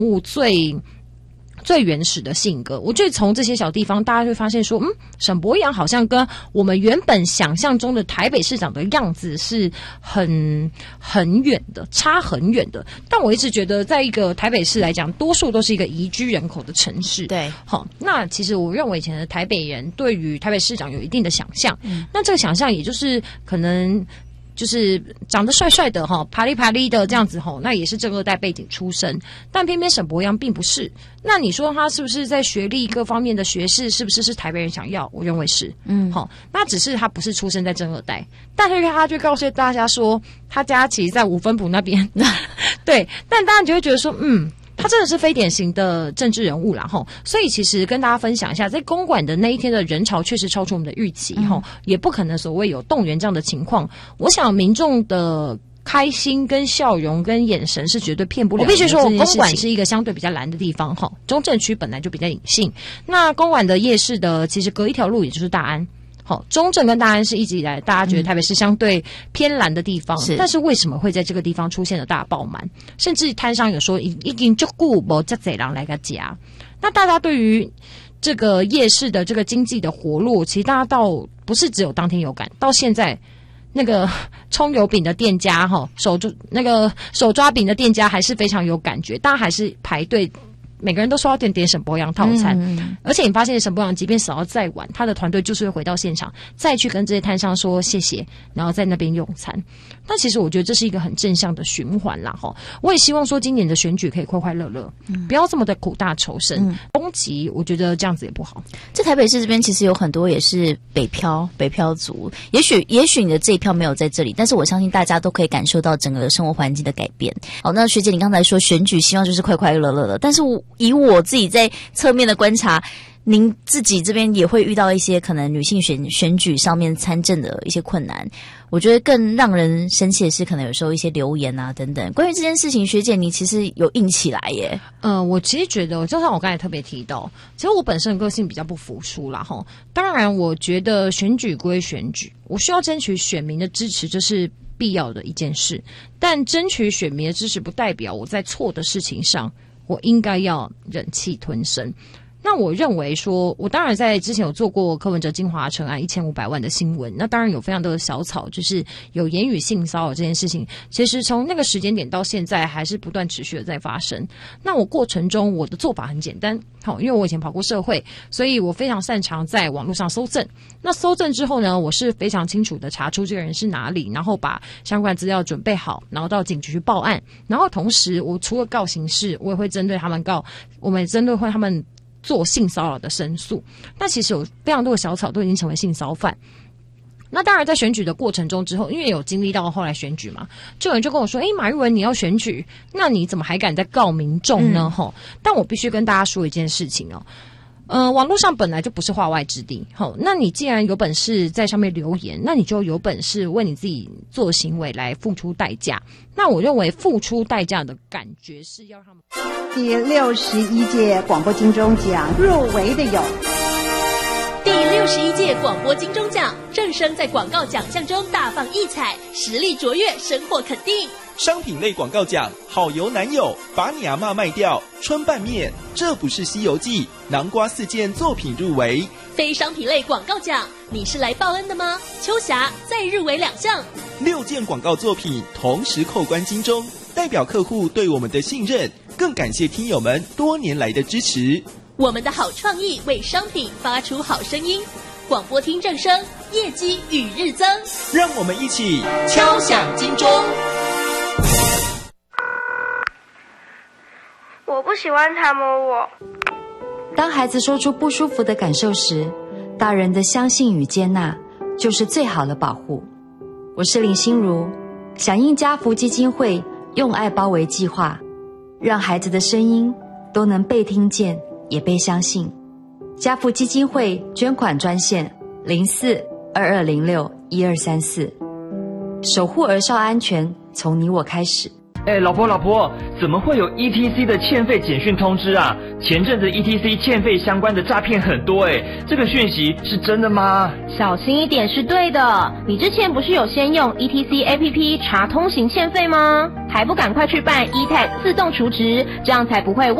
最原始的性格。我觉得从这些小地方大家会发现说，沈伯洋好像跟我们原本想象中的台北市长的样子是很远的，差很远的。但我一直觉得在一个台北市来讲，多数都是一个宜居人口的城市。 对， 好，那其实我认为以前的台北人对于台北市长有一定的想象，那这个想象也就是可能就是长得帅帅的啪哩啪哩的这样子那也是正二代背景出身，但偏偏沈伯洋并不是。那你说他是不是在学历各方面的学识是不是台北人想要？我认为是，那只是他不是出生在正二代，但是他就告诉大家说他家其实在五分埔那边，对，但大家就会觉得说，他真的是非典型的政治人物啦齁，所以其实跟大家分享一下，在公馆的那一天的人潮确实超出我们的预期齁，也不可能所谓有动员这样的情况。我想民众的开心跟笑容跟眼神是绝对骗不了的。我必须说，公馆是一个相对比较蓝的地方齁，中正区本来就比较隐性。那公馆的夜市的其实隔一条路也就是大安。好，中正跟大安是一直以来大家觉得台北是相对偏蓝的地方，但是为什么会在这个地方出现了大爆满？甚至摊商有说已经就顾无这贼人来个夹。那大家对于这个夜市的这个经济的活络，其实大家到不是只有当天有感，到现在那个葱油饼的店家手抓饼的店家还是非常有感觉，大家还是排队。每个人都说要点沈伯洋套餐，而且你发现沈伯洋即便扫到再晚，他的团队就是会回到现场，再去跟这些摊商说谢谢，然后在那边用餐。那其实我觉得这是一个很正向的循环啦齁。我也希望说今年的选举可以快快乐乐，不要这么的苦大仇深。攻击我觉得这样子也不好。 在台北市这边其实有很多也是北漂族，也许你的这一票没有在这里，但是我相信大家都可以感受到整个生活环境的改变。好，那学姐你刚才说选举希望就是快快乐乐的，但是以我自己在侧面的观察，您自己这边也会遇到一些可能女性选举上面参政的一些困难。我觉得更让人生气的是，可能有时候一些留言啊等等。关于这件事情，学姐你其实有硬起来耶。 我其实觉得，就像我刚才特别提到，其实我本身的个性比较不服输啦齁。当然，我觉得选举归选举，我需要争取选民的支持，这是必要的一件事。但争取选民的支持，不代表我在错的事情上，我应该要忍气吞声。那我认为说，我当然在之前有做过柯文哲金华城案1500万的新闻，那当然有非常多的小草，就是有言语性骚扰这件事情，其实从那个时间点到现在还是不断持续的在发生。那我过程中我的做法很简单，因为我以前跑过社会，所以我非常擅长在网络上搜证。那搜证之后呢，我是非常清楚的查出这个人是哪里，然后把相关资料准备好，然后到警局去报案。然后同时我除了告刑事，我也会针对他们我们针对他们做性骚扰的申诉。那其实有非常多的小草都已经成为性骚犯。那当然在选举的过程中之后，因为有经历到后来选举嘛，就有人就跟我说，马玉文你要选举，那你怎么还敢再告民众呢？但我必须跟大家说一件事情网络上本来就不是化外之地，那你既然有本事在上面留言，那你就有本事为你自己做的行为来付出代价。那我认为付出代价的感觉是要让他们。 第61届广播金钟奖入围的有第61届广播金钟奖，正声在广告奖项中大放异彩，实力卓越，深获肯定。 商品类广告奖，好油男友，把你阿嬷卖掉，春拌面，这不是西游记，南瓜4件作品入围。 非商品类广告奖，你是来报恩的吗？秋霞再入围2项 ，6件广告作品同时扣关金钟，代表客户对我们的信任，更感谢听友们多年来的支持。 我们的好创意为商品发出好声音，广播听正声，业绩与日增。 让我们一起敲响金钟。 我不喜欢他摸我。 当孩子说出不舒服的感受时，大人的相信与接纳就是最好的保护。我是林心如，响应家福基金会用爱包围计划，让孩子的声音都能被听见也被相信。家福基金会捐款专线04-2206-1234，守护儿少安全从你我开始。 老婆，怎么会有 ETC 的欠费简讯通知啊？前阵子 ETC 欠费相关的诈骗很多这个讯息是真的吗？ 小心一点是对的。你之前不是有先用 ETC APP 查通行欠费吗？还不赶快去办 eTag 自动储值，这样才不会